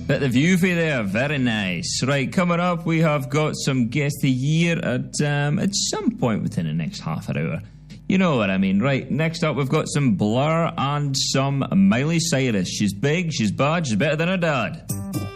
Bit of view for you there, very nice. Right, coming up, we have got some guest of the year at some point within the next half an hour. You know what I mean, right? Next up, we've got some Blur and some Miley Cyrus. She's big, she's bad, she's better than her dad.